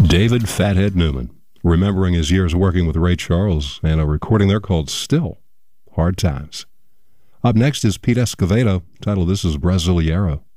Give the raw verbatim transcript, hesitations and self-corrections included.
David Fathead Newman, remembering his years working with Ray Charles and a recording there called Still, Hard Times. Up next is Pete Escovedo, titled This is Brasileiro.